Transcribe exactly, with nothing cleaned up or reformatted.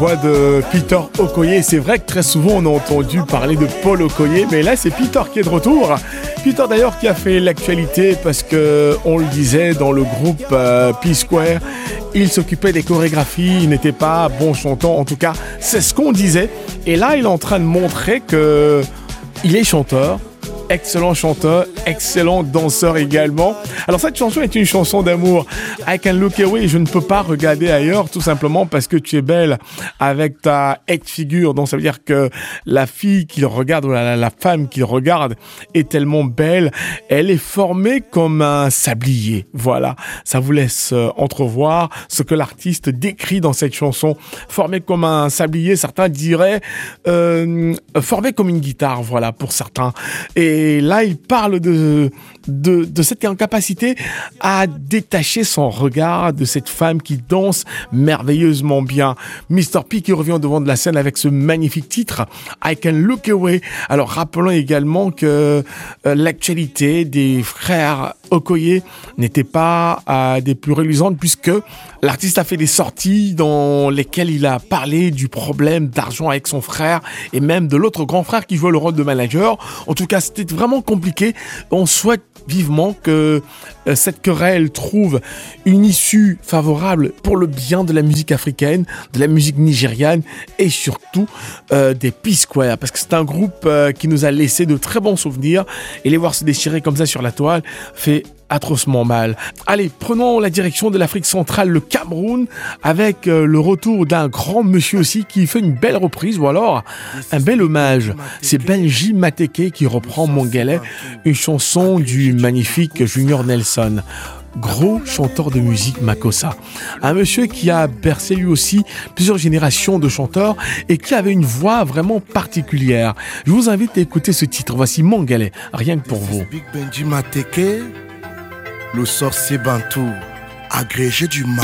voix de Peter Okoye. C'est vrai que très souvent on a entendu parler de Paul Okoye, mais là c'est Peter qui est de retour. Peter d'ailleurs qui a fait l'actualité parce que on le disait dans le groupe euh, P-Square, il s'occupait des chorégraphies, il n'était pas bon chanteur, en tout cas c'est ce qu'on disait. Et là il est en train de montrer que il est chanteur. Excellent chanteur, excellent danseur également. Alors cette chanson est une chanson d'amour. I Can Look Away, je ne peux pas regarder ailleurs tout simplement parce que tu es belle avec ta head figure. Donc ça veut dire que la fille qu'il regarde, ou la, la femme qu'il regarde est tellement belle. Elle est formée comme un sablier. Voilà, ça vous laisse entrevoir ce que l'artiste décrit dans cette chanson. Formée comme un sablier, certains diraient euh, formée comme une guitare, voilà, pour certains. Et Et là, il parle de, de, de cette incapacité à détacher son regard de cette femme qui danse merveilleusement bien. mister P qui revient devant de la scène avec ce magnifique titre, I Can Look Away. Alors, rappelons également que euh, l'actualité des frères Okoye n'était pas euh, des plus reluisantes puisque l'artiste a fait des sorties dans lesquelles il a parlé du problème d'argent avec son frère et même de l'autre grand frère qui jouait le rôle de manager. En tout cas, c'était vraiment compliqué. On souhaite vivement que euh, cette querelle trouve une issue favorable pour le bien de la musique africaine, de la musique nigériane et surtout euh, des P-Square, parce que c'est un groupe euh, qui nous a laissé de très bons souvenirs et les voir se déchirer comme ça sur la toile fait atrocement mal. Allez, prenons la direction de l'Afrique centrale, le Cameroun, avec euh, le retour d'un grand monsieur aussi qui fait une belle reprise, ou alors un bel hommage. C'est Benji Mateke qui reprend Mongele, une chanson du magnifique Junior Nelson. Gros chanteur de musique Makossa. Un monsieur qui a bercé lui aussi plusieurs générations de chanteurs et qui avait une voix vraiment particulière. Je vous invite à écouter ce titre. Voici Mongele, rien que pour vous. Big Benji Mateke, le sorcier bantou, agrégé du